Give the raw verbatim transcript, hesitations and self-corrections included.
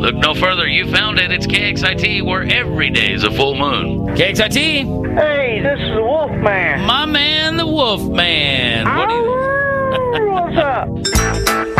Look no further. You found it. It's K X I T, where every day is a full moon. K X I T. Hey, this is the Wolfman. My man, the Wolfman. What do you... What's up?